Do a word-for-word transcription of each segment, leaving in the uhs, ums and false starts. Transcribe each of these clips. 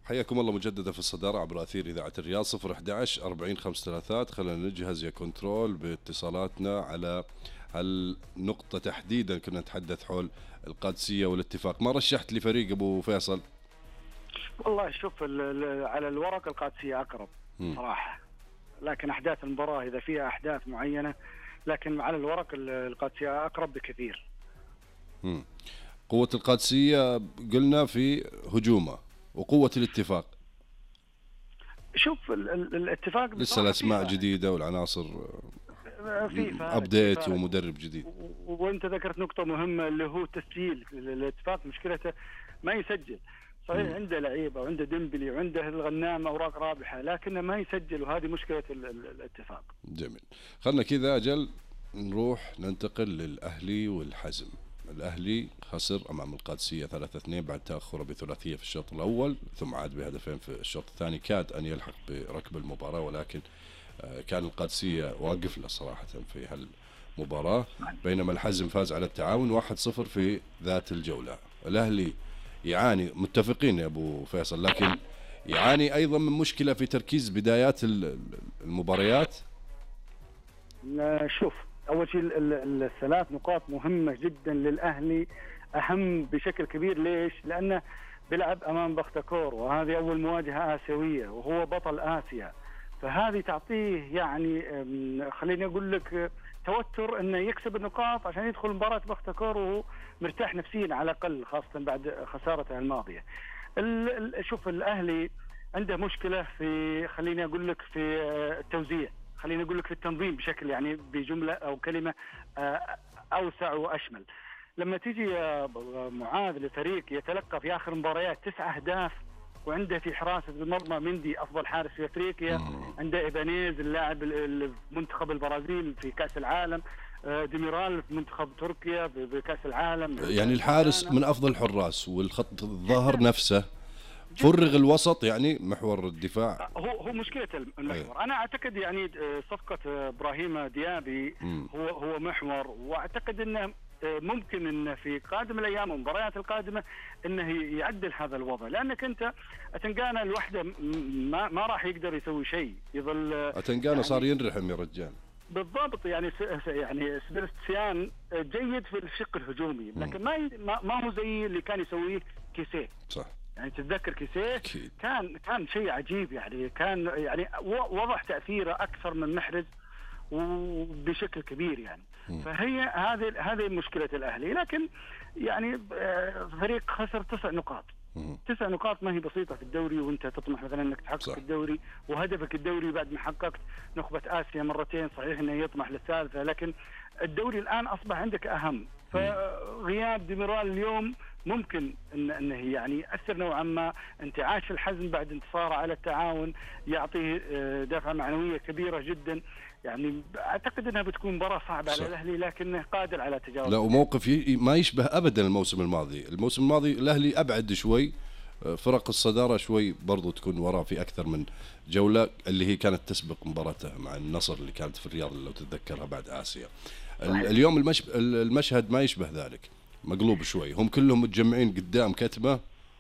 حياكم الله مجددا في الصدارة عبر أثير إذاعة الرياض. صفر أحد عشر أربعين خمسة ثلاثات. خلينا نجهز يا كنترول باتصالاتنا على هالنقطة تحديدا. كنا نتحدث حول القادسية والاتفاق. ما رشحت لفريق أبو فيصل؟ والله شوف على الورق القادسية أقرب صراحة، لكن أحداث المباراة إذا فيها أحداث معينة، لكن على الورق القادسية أقرب بكثير. مم. قوة القادسية قلنا في هجومه، وقوة الاتفاق شوف الاتفاق لسه الأسماء جديدة والعناصر أبديت ومدرب جديد. وانت ذكرت نقطة مهمة اللي هو تسجيل. الاتفاق مشكلته ما يسجل. صحيح م. عنده لعيبة وعنده ديمبلي وعنده الغنام أوراق رابحة، لكنه ما يسجل، وهذه مشكلة الاتفاق. جميل. خلنا كذا أجل نروح ننتقل للأهلي والحزم. الأهلي خسر أمام القادسية ثلاثة اثنين بعد تأخره بثلاثية في الشوط الأول، ثم عاد بهدفين في الشوط الثاني. كاد أن يلحق بركب المباراة، ولكن كان القادسية واقف له صراحة في هالمباراة، بينما الحزم فاز على التعاون واحد صفر في ذات الجولة. الأهلي يعاني، متفقين يا أبو فيصل، لكن يعاني أيضا من مشكلة في تركيز بدايات المباريات. شوف أول شيء الثلاث نقاط مهمة جدا للأهلي، أهم بشكل كبير. ليش؟ لأنه بيلعب أمام بختكور، وهذه أول مواجهة آسيوية وهو بطل آسيا، فهذه تعطيه يعني خليني أقول لك توتر أنه يكسب النقاط عشان يدخل مباراة بختكور وهو مرتاح نفسيا على الأقل، خاصة بعد خسارته الماضية. شوف الأهلي عنده مشكلة في خليني أقول لك في التوزيع، خليني أقول لك في التنظيم بشكل يعني بجملة أو كلمة أوسع وأشمل. لما تيجي يا معاذ لفريق يتلقى في آخر مباريات تسع أهداف، وعنده في حراسة المرمى مندي أفضل حارس في أفريقيا، عنده إيبانيز اللاعب المنتخب البرازيل في كأس العالم، ديميرال في منتخب تركيا بكأس العالم، يعني الحارس من أفضل الحراس، والخط الظهر نفسه فرغ الوسط، يعني محور الدفاع هو هو مشكلة المحور. أيه. أنا أعتقد يعني صفقة إبراهيم ديابي م. هو هو محور، وأعتقد أنه ممكن أنه في قادم الأيام والمباريات القادمة أنه يعدل هذا الوضع، لأنك أنت أتنقانا الوحدة ما ما راح يقدر يسوي شيء، يظل أتنقانا يعني صار ينرحم يا رجال. بالضبط، يعني يعني سبيرستيان جيد في الشق الهجومي، لكن ما ما هو زي اللي كان يسويه كيسيه. صح. يعني تتذكر كيسيه كان كان شيء عجيب، يعني كان يعني وضح تأثيره أكثر من محرز وبشكل كبير يعني. م. فهي هذه هذه مشكلة الأهلي، لكن يعني فريق خسر تسع نقاط. م. تسع نقاط ما هي بسيطة في الدوري، وانت تطمح مثلا انك تحقق صح. الدوري وهدفك الدوري بعد ما حققت نخبة آسيا مرتين. صحيح انه يطمح للثالثة، لكن الدوري الآن أصبح عندك أهم. فغياب ديميرال اليوم ممكن إن انه يعني يأثر نوعا ما. انتعاش الحزم بعد انتصاره على التعاون يعطيه دفعة معنوية كبيرة جدا. يعني اعتقد انها بتكون مباراة صعبة صح. على الاهلي، لكنه قادر على تجاوز. لا، وموقف ما يشبه ابدا الموسم الماضي. الموسم الماضي الاهلي ابعد شوي، فرق الصدارة شوي برضو تكون وراه في اكثر من جولة، اللي هي كانت تسبق مباراته مع النصر اللي كانت في الرياض لو تتذكرها بعد آسيا. صحيح. اليوم المش... المشهد ما يشبه ذلك، مقلوب شوي، هم كلهم متجمعين قدام كتمة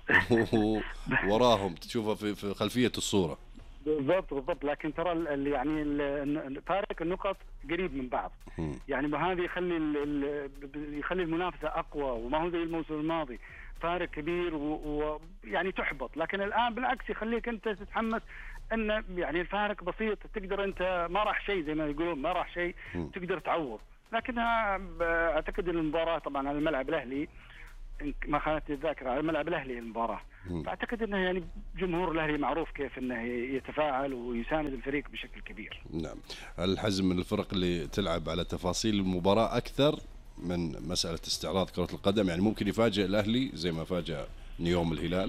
ووراهم تشوفها في... في خلفية الصورة. بالضبط بالضبط، لكن ترى ال يعني فارق النقط قريب من بعض. م. يعني هذا يخلي يخلي المنافسة أقوى، وما هو زي الموسم الماضي فارق كبير ويعني تحبط. لكن الآن بالعكس يخليك أنت تتحمس أن يعني الفارق بسيط، تقدر أنت ما راح شيء زي ما يقولون ما راح شيء، تقدر تعوض. لكن أعتقد أن المباراة طبعا على الملعب الأهلي، ما خانت الذاكرة، على الملعب الأهلي المباراة، فأعتقد أنه يعني جمهور الأهلي معروف كيف أنه يتفاعل ويساند الفريق بشكل كبير. نعم. الحزم من الفرق اللي تلعب على تفاصيل المباراة أكثر من مسألة استعراض كرة القدم، يعني ممكن يفاجئ الأهلي زي ما فاجأ نيوم الهلال.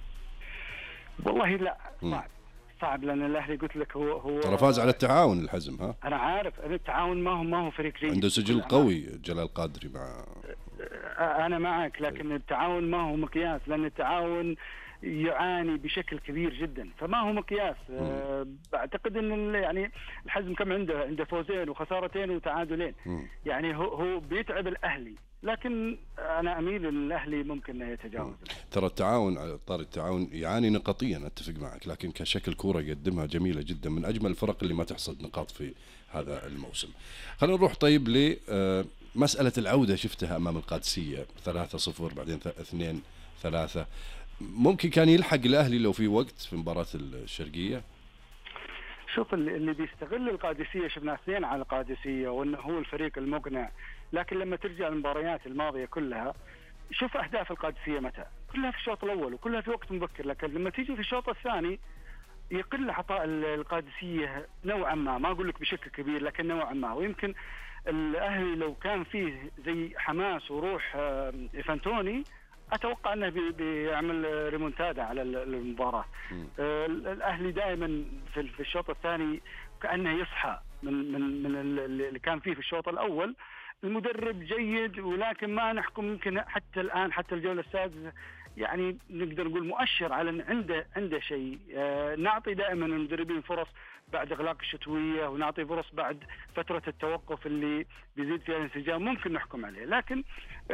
والله لا، صعب صعب، لأن الأهلي قلت لك هو هو ترى فاز على التعاون الحزم. ها أنا عارف أن التعاون ما هو ما هو فريق جيد، عنده سجل قوي جلال قادري مع أنا معك، لكن التعاون ما هو مقياس، لأن التعاون يعاني بشكل كبير جدا، فما هو مقياس. أه بعتقد ان يعني الحزم كم عنده عنده فوزين وخسارتين وتعادلين. م. يعني هو هو بيتعب الاهلي، لكن انا اميل ان الاهلي ممكن يتجاوز. ترى التعاون على طار التعاون يعاني نقطيا، اتفق معك، لكن كشكل كوره يقدمها جميله جدا، من اجمل الفرق اللي ما تحصد نقاط في هذا الموسم. خلينا نروح طيب لمساله العوده، شفتها امام القادسيه ثلاثة صفر بعدين اثنين ثلاثة، ممكن كان يلحق الاهلي لو في وقت في مباراه الشرقيه. شوف اللي بيستغل القادسيه، شفنا اثنين على القادسيه وانه هو الفريق المقنع، لكن لما ترجع المباريات الماضيه كلها شوف اهداف القادسيه متى، كلها في الشوط الاول وكلها في وقت مبكر، لكن لما تيجي في الشوط الثاني يقل عطاء القادسيه نوعا ما، ما اقول لك بشكل كبير لكن نوعا ما. ويمكن الاهلي لو كان فيه زي حماس وروح فانتوني اتوقع انه بيعمل ريمونتادا على المباراه. الاهلي دائما في الشوط الثاني كانه يصحى من من من اللي كان فيه في الشوط الاول. المدرب جيد ولكن ما نحكم، يمكن حتى الان حتى الجوله السادسه يعني نقدر نقول مؤشر على ان عنده عنده شيء. نعطي دائما المدربين فرص بعد اغلاق الشتويه، ونعطي فرص بعد فتره التوقف اللي بيزيد فيها الانسجام، ممكن نحكم عليه. لكن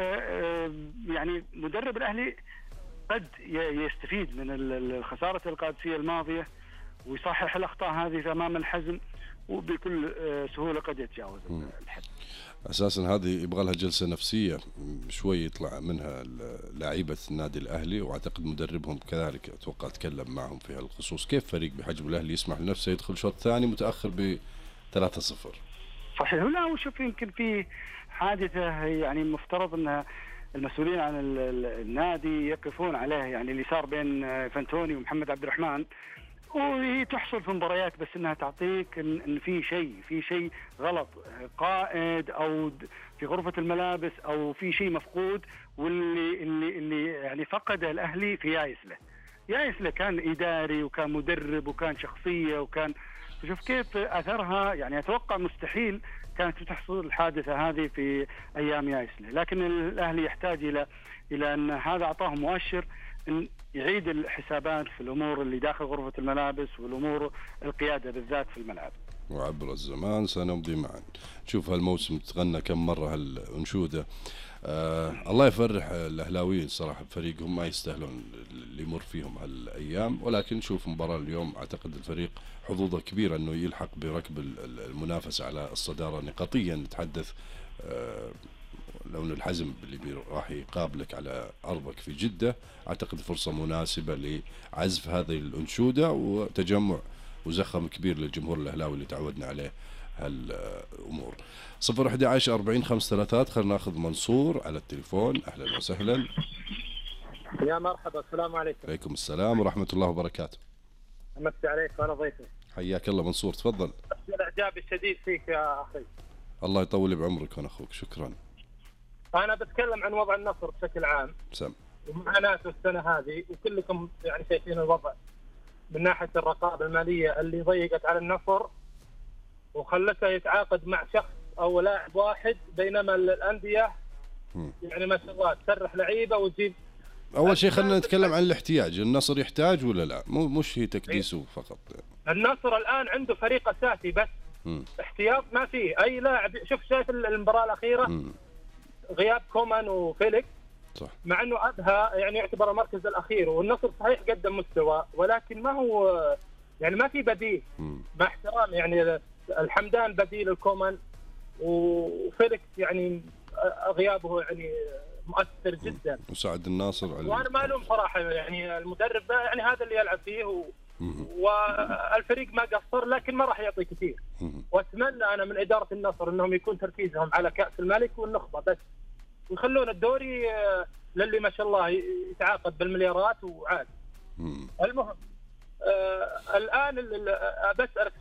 يعني مدرب الاهلي قد يستفيد من خساره القادسيه الماضيه ويصحح الاخطاء هذه امام الحزم، وبكل سهوله قد يتجاوز الحد. اساسا هذه يبغى لها جلسه نفسيه شوي يطلع منها لاعيبه النادي الاهلي، واعتقد مدربهم كذلك اتوقع تكلم معهم في هالخصوص. كيف فريق بحجم الاهلي يسمح لنفسه يدخل شوط ثاني متاخر ب ثلاثة صفر؟ صحيح. لا وشوف يمكن في حادثه يعني مفترض ان المسؤولين عن النادي يقفون عليه، يعني اللي صار بين فانتوني ومحمد عبد الرحمن، وهي تحصل في مباريات بس انها تعطيك ان, إن في شيء في شيء غلط، قائد او في غرفه الملابس او في شيء مفقود، واللي اللي اللي يعني فقده الاهلي في يايسله. يايسله كان اداري وكان مدرب وكان شخصيه وكان، شوف كيف اثرها. يعني اتوقع مستحيل كانت تحصل الحادثه هذه في ايام يايسله، لكن الاهلي يحتاج الى الى ان هذا اعطاه مؤشر ان يعيد الحسابات في الامور اللي داخل غرفه الملابس والامور القياده بالذات في الملعب. وعبر الزمان سنمضي معا. شوف هالموسم تغنى كم مره هالانشوده. آه الله يفرح الاهلاويين صراحه، فريقهم ما يستاهلون اللي يمر فيهم هالايام، ولكن شوف مباراه اليوم اعتقد الفريق حظوظه كبيره انه يلحق بركب المنافسه على الصداره نقطيا. نتحدث آه لو ان الحزم اللي راح يقابلك على ارضك في جده، اعتقد فرصه مناسبه لعزف هذه الانشوده وتجمع وزخم كبير للجمهور الاهلاوي اللي تعودنا عليه هالامور. صفر واحد عشر أربعين خمس ثلاثات. خلينا ناخذ منصور على التليفون. اهلا وسهلا. يا مرحبا. السلام عليكم. عليكم السلام ورحمه الله وبركاته. امسي عليك وانا ضيفك. حياك الله منصور، تفضل. الاعجاب الشديد فيك يا اخي. الله يطول بعمرك وانا اخوك، شكرا. انا بتكلم عن وضع النصر بشكل عام. سم. ومعاناته السنه هذه، وكلكم يعني شايفين الوضع من ناحيه الرقابه الماليه اللي ضيقت على النصر وخلته يتعاقد مع شخص او لاعب واحد، بينما الانديه يعني ما شاء الله تسرح لعيبه وتجيب. اول شيء خلينا نتكلم عن الاحتياج. النصر يحتاج ولا لا؟ مو مش هي تكديسه فقط. النصر الان عنده فريق اساسي بس م. احتياط ما فيه اي لاعب. شوف شايف المباراه الاخيره م. غياب كومان وفيليكس، صح، مع انه ادها يعني يعتبر المركز الاخير، والنصر صحيح قدم مستوى ولكن ما هو يعني ما في بديل. م. مع احترام يعني الحمدان بديل الكومان، وفيليكس يعني غيابه يعني مؤثر جدا. وسعد الناصر على وانا ما الوم صراحه يعني المدرب يعني هذا اللي يلعب فيه و... والفريق ما قصر، لكن ما راح يعطي كثير. واتمنى انا من اداره النصر انهم يكون تركيزهم على كاس الملك والنخبه بس، ويخلون الدوري للي ما شاء الله يتعاقد بالمليارات وعاد. المهم آه الان بسألك